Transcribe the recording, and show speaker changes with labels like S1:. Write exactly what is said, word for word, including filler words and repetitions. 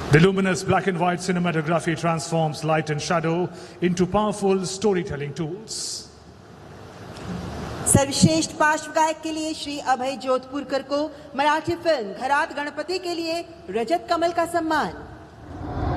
S1: The luminous black and white cinematography transforms light and shadow into powerful storytelling tools.
S2: सर्वश्रेष्ठ पार्श्व गायक के लिए श्री अभय जोधपुरकर को मराठी फिल्म घरात गणपति के लिए रजत कमल का सम्मान।